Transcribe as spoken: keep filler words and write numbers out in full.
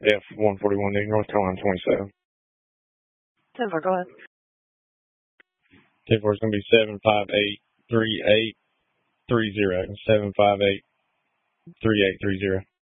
F one forty-one, North Carolina twenty-seven. ten four, go ahead. ten four is going to be seven five eight three eight three zero. seven five eight three eight three zero.